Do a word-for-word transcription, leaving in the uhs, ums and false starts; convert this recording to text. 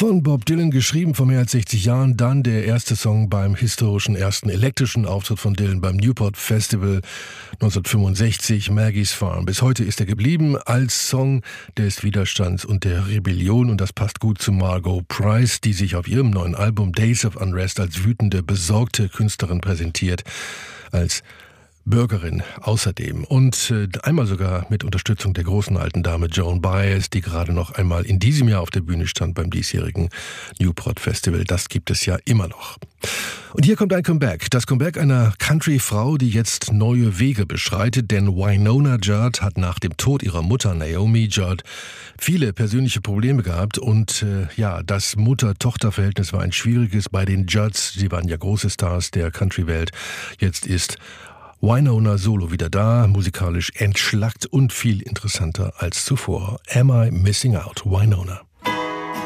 Von Bob Dylan geschrieben vor mehr als sechzig Jahren, dann der erste Song beim historischen ersten elektrischen Auftritt von Dylan beim Newport Festival neunzehnhundertfünfundsechzig, Maggie's Farm. Bis heute ist er geblieben als Song des Widerstands und der Rebellion, und das passt gut zu Margot Price, die sich auf ihrem neuen Album Days of Unrest als wütende, besorgte Künstlerin präsentiert, als Bürgerin außerdem und äh, einmal sogar mit Unterstützung der großen alten Dame Joan Baez, die gerade noch einmal in diesem Jahr auf der Bühne stand beim diesjährigen Newport Festival. Das gibt es ja immer noch. Und hier kommt ein Comeback. Das Comeback einer Country-Frau, die jetzt neue Wege beschreitet, denn Wynonna Judd hat nach dem Tod ihrer Mutter Naomi Judd viele persönliche Probleme gehabt und äh, ja, das Mutter-Tochter-Verhältnis war ein schwieriges bei den Judds. Sie waren ja große Stars der Country-Welt. Jetzt ist Wynonna solo wieder da, musikalisch entschlackt und viel interessanter als zuvor. Am I Missing Out? Wynonna.